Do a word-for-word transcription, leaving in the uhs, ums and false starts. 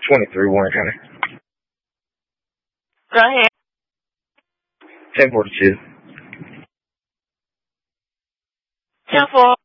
twenty-three, Warren County. Go ahead. ten forty-two. ten four.